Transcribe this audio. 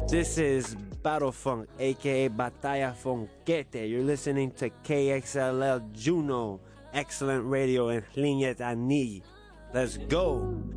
This is Battle Funk, aka Batalla Funkete. You're listening to KXLL Juno, excellent radio in Linyet Ani. Let's go!